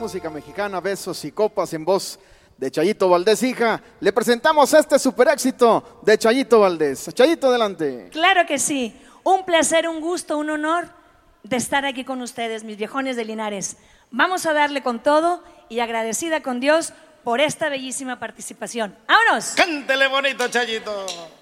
música mexicana, Besos y Copas, en voz de Chayito Valdés, hija. Le presentamos este super éxito de Chayito Valdés. Chayito, adelante. Claro que sí. Un placer, un gusto, un honor de estar aquí con ustedes, mis viejones de Linares. Vamos a darle con todo y agradecida con Dios por esta bellísima participación. ¡Vámonos! Cántele bonito, Chayito.